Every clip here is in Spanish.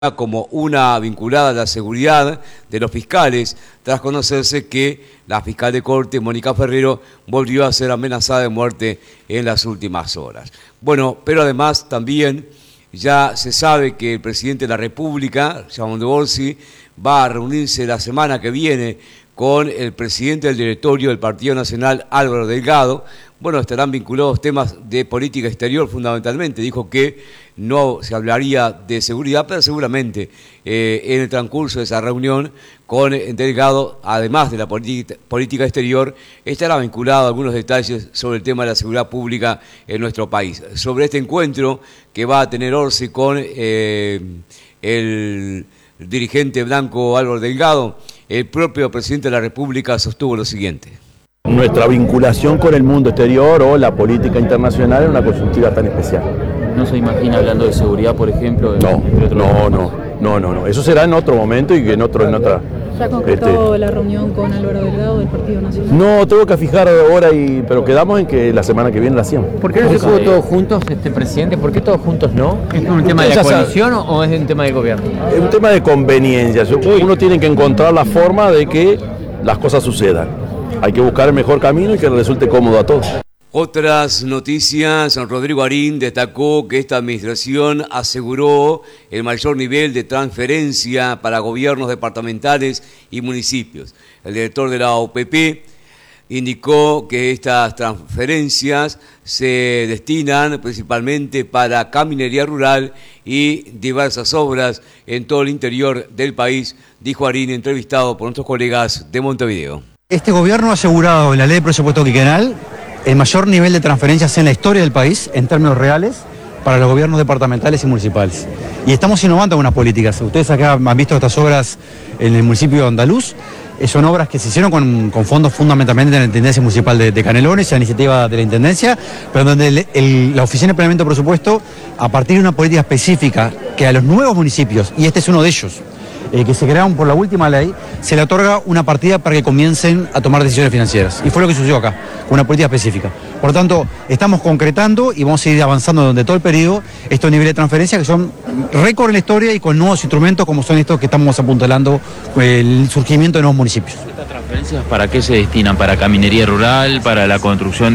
como una vinculada a la seguridad de los fiscales, tras conocerse que la fiscal de corte, Mónica Ferrero, volvió a ser amenazada de muerte en las últimas horas. Bueno, pero además también ya se sabe que el presidente de la República, Raimondo Orsi, va a reunirse la semana que viene con el presidente del directorio del Partido Nacional, Álvaro Delgado. Bueno, estarán vinculados temas de política exterior fundamentalmente. Dijo que no se hablaría de seguridad, pero seguramente en el transcurso de esa reunión con Delgado, además de la política exterior, estará vinculado a algunos detalles sobre el tema de la seguridad pública en nuestro país. Sobre este encuentro que va a tener Orsi con el dirigente blanco Álvaro Delgado, el propio presidente de la República sostuvo lo siguiente. Nuestra vinculación con el mundo exterior o la política internacional en una coyuntura tan especial. ¿No se imagina hablando de seguridad, por ejemplo? No. Eso será en otro momento y en otra... ¿Ya concretó la reunión con Álvaro Delgado del Partido Nacional? No, tengo que fijar ahora, pero quedamos en que la semana que viene la hacemos. ¿Por qué no se pudo todos juntos, presidente? ¿Por qué todos juntos no? ¿Es un tema de la coalición o es un tema de gobierno? Es un tema de conveniencia. Uno tiene que encontrar la forma de que las cosas sucedan. Hay que buscar el mejor camino y que resulte cómodo a todos. Otras noticias, Rodrigo Arín destacó que esta administración aseguró el mayor nivel de transferencia para gobiernos departamentales y municipios. El director de la OPP indicó que estas transferencias se destinan principalmente para caminería rural y diversas obras en todo el interior del país, dijo Arín, entrevistado por nuestros colegas de Montevideo. Este gobierno ha asegurado en la ley de presupuesto quinquenal el mayor nivel de transferencias en la historia del país, en términos reales, para los gobiernos departamentales y municipales. Y estamos innovando algunas políticas. Ustedes acá han visto estas obras en el municipio de Andaluz. Son obras que se hicieron con fondos fundamentalmente de la Intendencia Municipal de Canelones, a iniciativa de la Intendencia, pero donde la Oficina de Planeamiento de Presupuesto, a partir de una política específica que a los nuevos municipios, y este es uno de ellos, que se crearon por la última ley, se le otorga una partida para que comiencen a tomar decisiones financieras. Y fue lo que sucedió acá, con una política específica. Por lo tanto, estamos concretando y vamos a ir avanzando durante todo el periodo estos niveles de transferencia que son récord en la historia y con nuevos instrumentos como son estos que estamos apuntalando el surgimiento de nuevos municipios. ¿Estas transferencias para qué se destinan? ¿Para caminería rural? ¿Para la construcción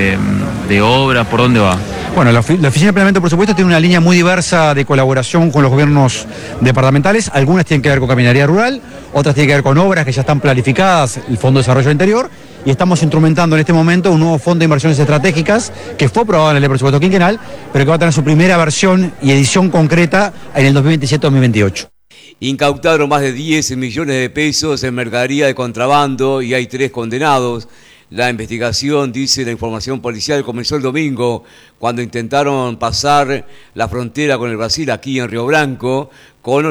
de obras? ¿Por dónde va? Bueno, la Oficina de Planeamiento de Presupuesto tiene una línea muy diversa de colaboración con los gobiernos departamentales. Algunas tienen que ver con caminaría rural, otras tienen que ver con obras que ya están planificadas, el Fondo de Desarrollo Interior, y estamos instrumentando en este momento un nuevo Fondo de Inversiones Estratégicas que fue aprobado en la Ley de Presupuesto Quinquenal, pero que va a tener su primera versión y edición concreta en el 2027-2028. Incautaron más de 10 millones de pesos en mercadería de contrabando y hay 3 condenados. La investigación, dice la información policial, comenzó el domingo cuando intentaron pasar la frontera con el Brasil aquí en Río Branco con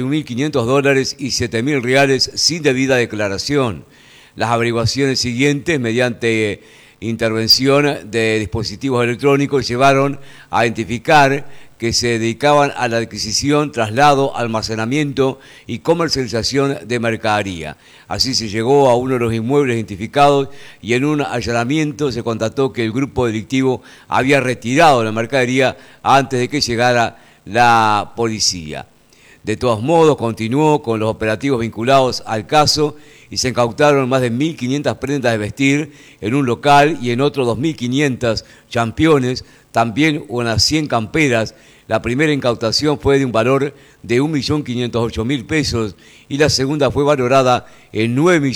$81.500 y $7.000 sin debida declaración. Las averiguaciones siguientes, mediante intervención de dispositivos electrónicos, llevaron a identificar que se dedicaban a la adquisición, traslado, almacenamiento y comercialización de mercadería. Así se llegó a uno de los inmuebles identificados y en un allanamiento se constató que el grupo delictivo había retirado la mercadería antes de que llegara la policía. De todos modos, continuó con los operativos vinculados al caso y se incautaron más de 1.500 prendas de vestir en un local y en otro 2.500 championes, también unas 100 camperas. La primera incautación fue de un valor de 1.508.000 pesos y la segunda fue valorada en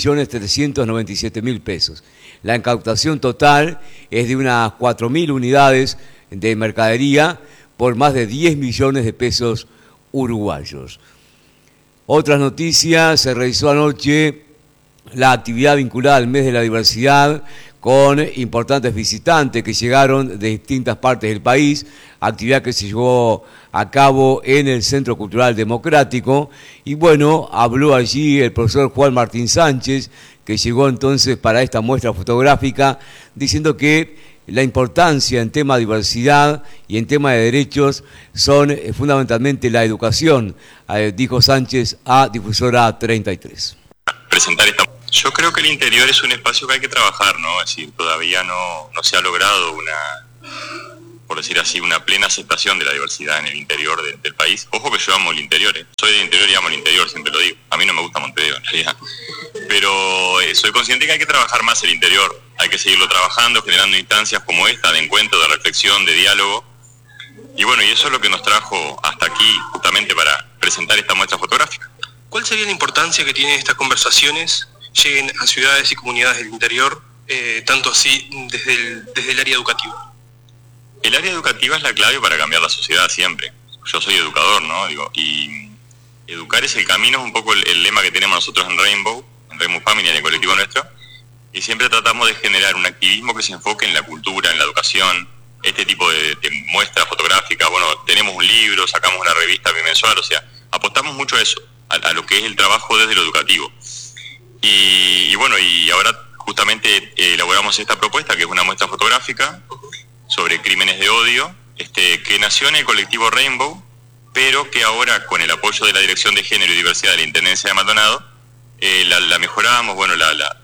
9.397.000 pesos. La incautación total es de unas 4.000 unidades de mercadería por más de 10 millones de pesos uruguayos. Otras noticias, se realizó anoche la actividad vinculada al mes de la diversidad con importantes visitantes que llegaron de distintas partes del país, actividad que se llevó a cabo en el Centro Cultural Democrático, y bueno, habló allí el profesor Juan Martín Sánchez, que llegó entonces para esta muestra fotográfica, diciendo que la importancia en tema de diversidad y en tema de derechos son fundamentalmente la educación, dijo Sánchez a Difusora 33. Presentar esta... Yo creo que el interior es un espacio que hay que trabajar, ¿no? Es decir, todavía no se ha logrado por decir así, una plena aceptación de la diversidad en el interior del país. Ojo que yo amo el interior, soy del interior y amo el interior, siempre lo digo. A mí no me gusta Montevideo en realidad, pero soy consciente que hay que trabajar más el interior, hay que seguirlo trabajando, generando instancias como esta, de encuentro, de reflexión, de diálogo. Y bueno, y eso es lo que nos trajo hasta aquí, justamente para presentar esta muestra fotográfica. ¿Cuál sería la importancia que tienen estas conversaciones, lleguen a ciudades y comunidades del interior, tanto así desde el área educativa? El área educativa es la clave para cambiar la sociedad siempre. Yo soy educador, ¿no? Y educar es el camino, es un poco el lema que tenemos nosotros en Rainbow Family, en el colectivo nuestro, y siempre tratamos de generar un activismo que se enfoque en la cultura, en la educación, este tipo de muestras fotográficas. Bueno, tenemos un libro, sacamos una revista bimensual, o sea, apostamos mucho a eso, a lo que es el trabajo desde lo educativo. Y bueno, y ahora justamente elaboramos esta propuesta, que es una muestra fotográfica sobre crímenes de odio, que nació en el colectivo Rainbow, pero que ahora, con el apoyo de la Dirección de Género y Diversidad de la Intendencia de Maldonado, la mejoramos, bueno, la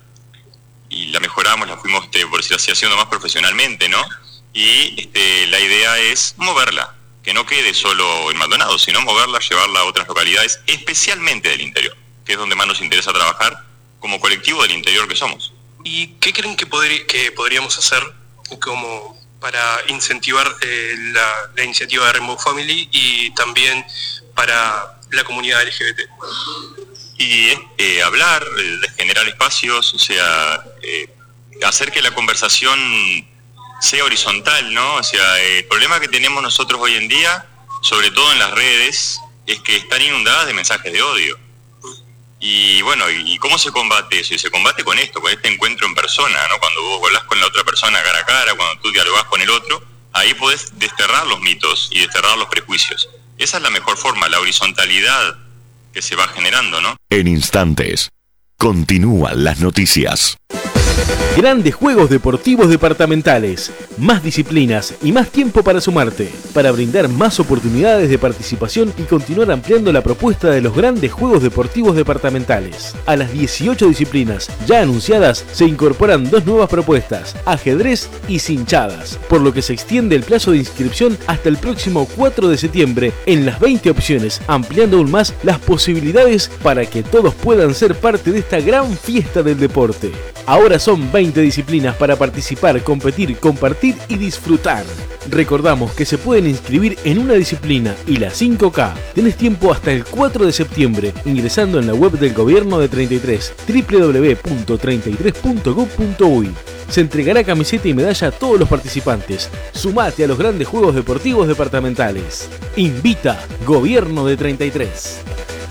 fuimos, por decirlo así, haciendo más profesionalmente, ¿no? Y la idea es moverla, que no quede solo en Maldonado, sino moverla, llevarla a otras localidades, especialmente del interior, que es donde más nos interesa trabajar como colectivo del interior que somos. ¿Y qué creen que podríamos hacer como para incentivar la iniciativa de Rainbow Family y también para la comunidad LGBT? Y hablar, generar espacios, o sea, hacer que la conversación sea horizontal, ¿no? O sea, el problema que tenemos nosotros hoy en día, sobre todo en las redes, es que están inundadas de mensajes de odio. Y bueno, ¿y cómo se combate eso? Y se combate con esto, con este encuentro en persona, ¿no? Cuando vos hablas con la otra persona cara a cara, cuando tú dialogás con el otro, ahí podés desterrar los mitos y desterrar los prejuicios. Esa es la mejor forma, la horizontalidad que se va generando, ¿no? En instantes, continúan las noticias. Grandes Juegos Deportivos Departamentales, más disciplinas y más tiempo para sumarte, para brindar más oportunidades de participación y continuar ampliando la propuesta de los Grandes Juegos Deportivos Departamentales. A las 18 disciplinas ya anunciadas se incorporan 2 nuevas propuestas, ajedrez y cinchadas, por lo que se extiende el plazo de inscripción hasta el próximo 4 de septiembre en las 20 opciones, ampliando aún más las posibilidades para que todos puedan ser parte de esta gran fiesta del deporte. Ahora son 20 disciplinas para participar, competir, compartir y disfrutar. Recordamos que se pueden inscribir en una disciplina y la 5K. Tenés tiempo hasta el 4 de septiembre ingresando en la web del Gobierno de 33, www.33.gov.uy. Se entregará camiseta y medalla a todos los participantes. Sumate a los Grandes Juegos Deportivos Departamentales. Invita Gobierno de 33.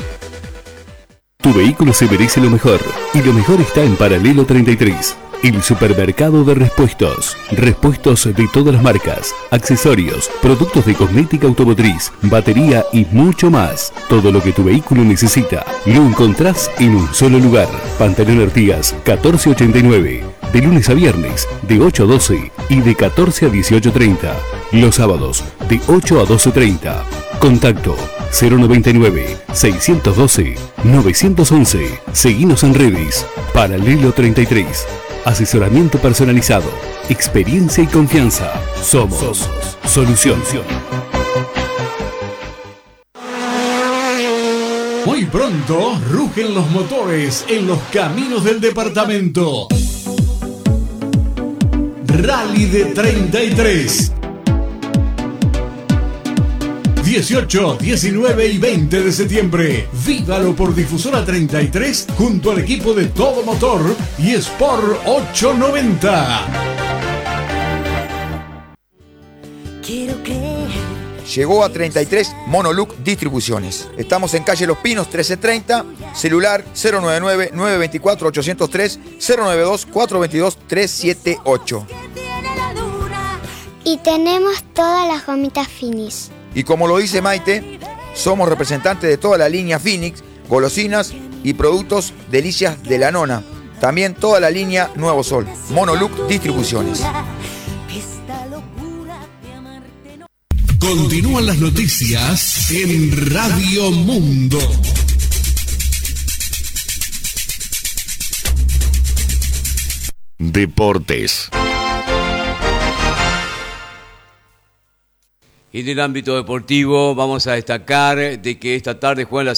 Tu vehículo se merece lo mejor, y lo mejor está en Paralelo 33, el supermercado de repuestos. Repuestos de todas las marcas, accesorios, productos de cosmética automotriz, batería y mucho más. Todo lo que tu vehículo necesita lo encontrás en un solo lugar. Pantalón Artigas 1489, de lunes a viernes de 8 a 12 y de 14 a 18:30. Los sábados de 8 a 12:30. Contacto 099-612-911. Seguinos en redes. Paralelo 33. Asesoramiento personalizado. Experiencia y confianza. Somos Solución. Muy pronto rugen los motores en los caminos del departamento. Rally de 33. 18, 19 y 20 de septiembre. Vívalo por Difusora 33 junto al equipo de Todo Motor y Sport 890. Quiero creer. Llegó a 33 Monoluc Distribuciones. Estamos en calle Los Pinos 1330, celular 099-924-803, 092-422-378. Y tenemos todas las gomitas Finis. Y como lo dice Maite, somos representantes de toda la línea Phoenix, golosinas y productos Delicias de la Nona. También toda la línea Nuevo Sol. Monoluc Distribuciones. Continúan las noticias en Radio Mundo. Deportes. Y en el ámbito deportivo vamos a destacar de que esta tarde juegan las